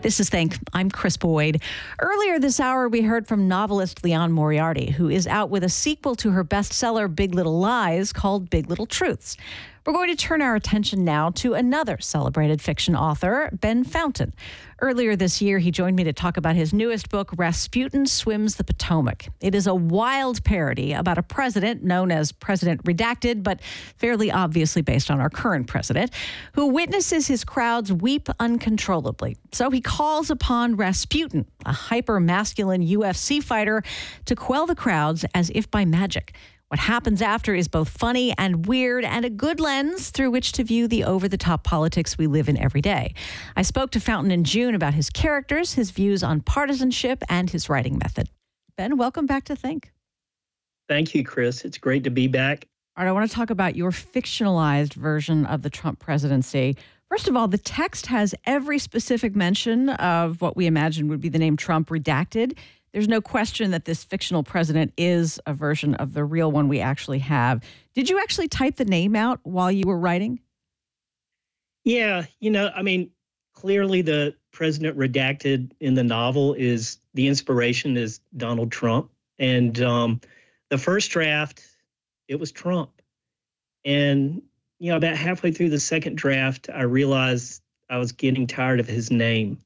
This is Think. I'm Chris Boyd. Earlier this hour, we heard from novelist Liane Moriarty, who is out with a sequel to her bestseller Big Little Lies called Big Little Truths. We're going to turn our attention now to another celebrated fiction author, Ben Fountain. Earlier this year, he joined me to talk about his newest book, Rasputin Swims the Potomac. It is a wild parody about a president known as President Redacted, but fairly obviously based on our current president, who witnesses his crowds weep uncontrollably. So he calls upon Rasputin, a hyper-masculine UFC fighter, to quell the crowds as if by magic. What happens after is both funny and weird and a good lens through which to view the over-the-top politics we live in every day. I spoke to Fountain in June about his characters, his views on partisanship, and his writing method. Ben, welcome back to Think. Thank you, Chris. It's great to be back. All right, I want to talk about your fictionalized version of the Trump presidency. First of all, the text has every specific mention of what we imagine would be the name Trump redacted. There's no question that this fictional president is a version of the real one we actually have. Did you actually type the name out while you were writing? Yeah, clearly the president redacted in the novel is the inspiration is Donald Trump. And the first draft, it was Trump. And, about halfway through the second draft, I realized I was getting tired of his name.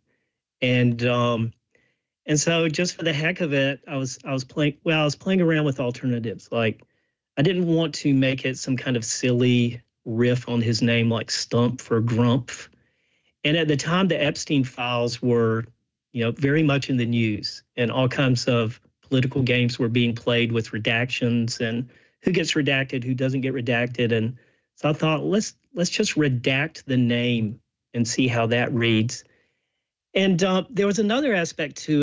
And so just for the heck of it, I was playing around with alternatives. Like, I didn't want to make it some kind of silly riff on his name like Stump for Grumpf. And at the time, the Epstein files were, very much in the news, and all kinds of political games were being played with redactions and who gets redacted, who doesn't get redacted. And so I thought, let's just redact the name and see how that reads. And there was another aspect to